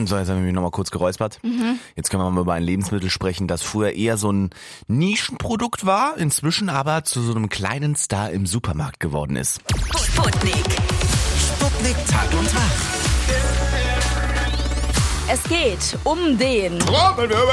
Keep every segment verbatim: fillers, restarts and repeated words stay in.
So, jetzt haben wir mich nochmal kurz geräuspert. Mhm. Jetzt können wir mal über ein Lebensmittel sprechen, das früher eher so ein Nischenprodukt war, inzwischen aber zu so einem kleinen Star im Supermarkt geworden ist. Sputnik. Sputnik Tag und Tag. Es geht um den Trommelwirbel!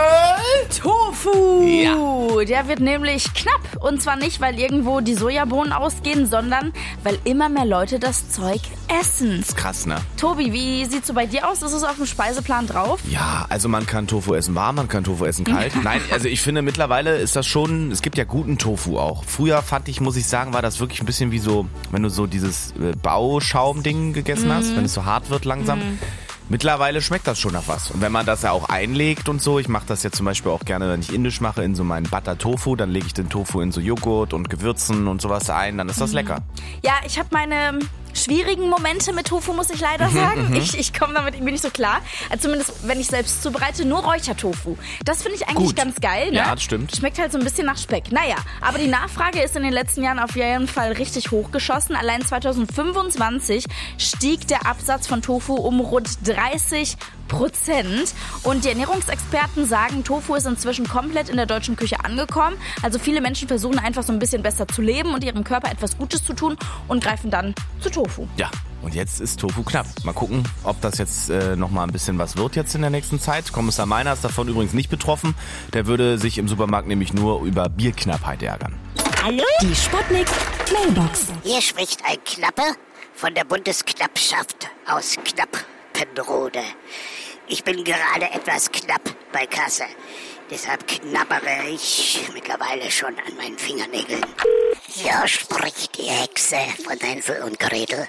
Tofu. Ja. Der wird nämlich knapp. Und zwar nicht, weil irgendwo die Sojabohnen ausgehen, sondern weil immer mehr Leute das Zeug essen. Das ist krass, ne? Tobi, wie sieht's so bei dir aus? Ist es auf dem Speiseplan drauf? Ja, also man kann Tofu essen warm, man kann Tofu essen kalt. Nein, also ich finde mittlerweile ist das schon, es gibt ja guten Tofu auch. Früher fand ich, muss ich sagen, war das wirklich ein bisschen wie so, wenn du so dieses äh, Bauschaum-Ding gegessen Mhm. hast, wenn es so hart wird langsam. Mhm. Mittlerweile schmeckt das schon nach was. Und wenn man das ja auch einlegt und so, ich mache das ja zum Beispiel auch gerne, wenn ich indisch mache, in so meinen Butter Tofu, dann lege ich den Tofu in so Joghurt und Gewürzen und sowas ein, dann ist das lecker. Ja, ich habe meine schwierigen Momente mit Tofu, muss ich leider sagen. Ich, ich komme damit irgendwie nicht so klar. Also zumindest, wenn ich selbst zubereite, nur Räuchertofu. Das finde ich eigentlich Gut. ganz geil. Ne? Ja, das stimmt. Schmeckt halt so ein bisschen nach Speck. Naja, aber die Nachfrage ist in den letzten Jahren auf jeden Fall richtig hochgeschossen. Allein zwanzig fünfundzwanzig stieg der Absatz von Tofu um rund dreißig Prozent. Und die Ernährungsexperten sagen, Tofu ist inzwischen komplett in der deutschen Küche angekommen. Also viele Menschen versuchen einfach so ein bisschen besser zu leben und ihrem Körper etwas Gutes zu tun und greifen dann zu Tofu. Ja, und jetzt ist Tofu knapp. Mal gucken, ob das jetzt äh, nochmal ein bisschen was wird jetzt in der nächsten Zeit. Kommissar Meiner ist davon übrigens nicht betroffen. Der würde sich im Supermarkt nämlich nur über Bierknappheit ärgern. Hallo? Die Sputnik Mailbox. Hier spricht ein Knappe von der Bundesknappschaft aus Knappenrode. Ich bin gerade etwas knapp bei Kasse. Deshalb knabbere ich mittlerweile schon an meinen Fingernägeln. Hier spricht die Hexe von Hänsel und Gretel.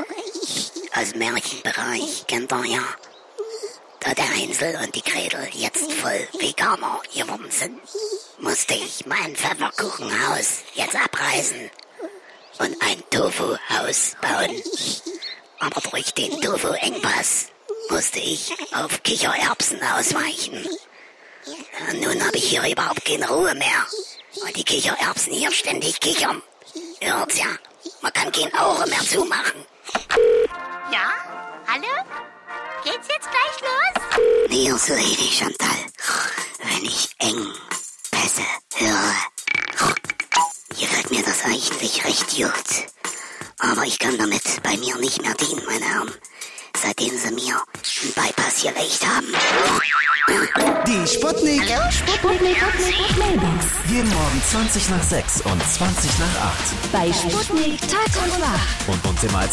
Aus Märchenbereich kennt ihr ja. Da der Hänsel und die Gretel jetzt voll Veganer geworden sind, musste ich mein Pfefferkuchenhaus jetzt abreißen und ein Tofu-Haus bauen. Aber durch den Tofu-Engpass musste ich auf Kichererbsen ausweichen. Ja, nun habe ich hier überhaupt keine Ruhe mehr, weil die Kichererbsen hier ständig kichern. Ihr hört's ja, man kann kein Auge mehr zumachen. Ja? Hallo? Geht's jetzt gleich los? Nee, so Lady Chantal, wenn ich Engpässe höre, gefällt mir das eigentlich recht gut. Aber ich kann damit bei mir nicht mehr dienen, meine Herren. Seitdem sie mir einen Bypass gelegt haben. Die Sputnik. Hallo? Sputnik Mailbox. Jeden Morgen zwanzig nach sechs und zwanzig nach acht. Bei Sputnik Tag und Nacht. Und uns immer als